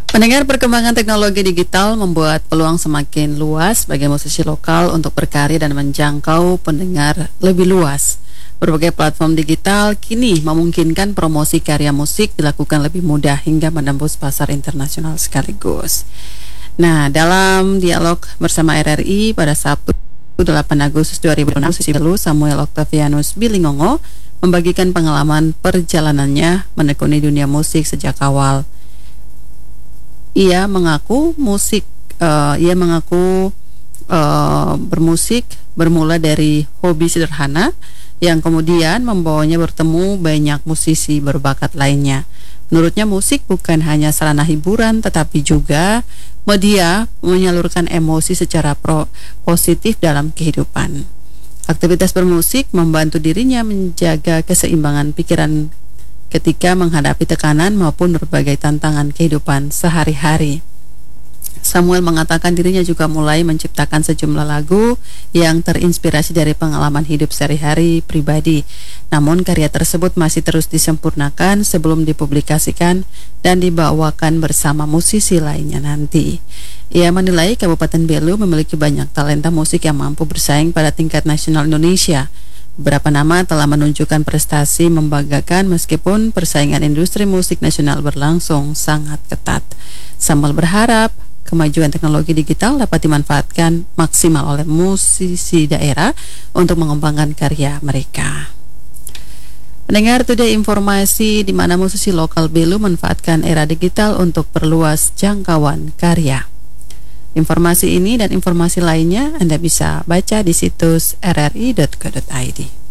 Mendengar perkembangan teknologi digital membuat peluang semakin luas bagi musisi lokal untuk berkarya dan menjangkau pendengar lebih luas. Berbagai platform digital kini memungkinkan promosi karya musik dilakukan lebih mudah hingga menembus pasar internasional sekaligus. Nah, dalam dialog bersama RRI pada Sabtu 8 Agustus 2006, musisi Belu Samuel Octavianus Bilingongo membagikan pengalaman perjalanannya menekuni dunia musik sejak awal. Ia mengaku bermusik bermula dari hobi sederhana yang kemudian membawanya bertemu banyak musisi berbakat lainnya. Menurutnya musik bukan hanya sarana hiburan tetapi juga media menyalurkan emosi secara positif dalam kehidupan. Aktivitas bermusik membantu dirinya menjaga keseimbangan pikiran ketika menghadapi tekanan maupun berbagai tantangan kehidupan sehari-hari. Samuel mengatakan dirinya juga mulai menciptakan sejumlah lagu yang terinspirasi dari pengalaman hidup sehari-hari pribadi. Namun karya tersebut masih terus disempurnakan sebelum dipublikasikan dan dibawakan bersama musisi lainnya nanti. Ia menilai Kabupaten Belu memiliki banyak talenta musik yang mampu bersaing pada tingkat nasional Indonesia. Beberapa nama telah menunjukkan prestasi membanggakan meskipun persaingan industri musik nasional berlangsung sangat ketat. Samuel berharap kemajuan teknologi digital dapat dimanfaatkan maksimal oleh musisi daerah untuk mengembangkan karya mereka. Mendengar today informasi di mana musisi lokal Belu memanfaatkan era digital untuk perluas jangkauan karya. Informasi ini dan informasi lainnya Anda bisa baca di situs rri.co.id.